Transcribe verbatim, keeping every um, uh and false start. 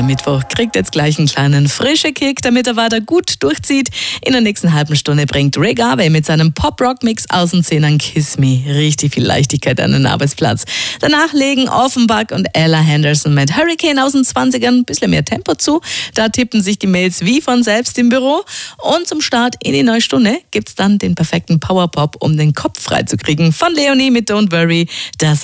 Mittwoch kriegt jetzt gleich einen kleinen frischen Kick, damit er weiter gut durchzieht. In der nächsten halben Stunde bringt Ray Garvey mit seinem Pop-Rock-Mix aus den Zehnern Kiss Me richtig viel Leichtigkeit an den Arbeitsplatz. Danach legen Offenbach und Ella Henderson mit Hurricane aus den zwanzigern ein bisschen mehr Tempo zu. Da tippen sich die Mails wie von selbst im Büro. Und zum Start in die neue Stunde gibt's dann den perfekten Powerpop, um den Kopf frei zu kriegen. Von Leonie mit Don't Worry. Das